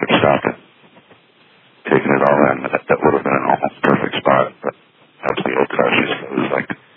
stopped and taken it all in. That would have been an almost perfect spot, but that was the old car. She said it was like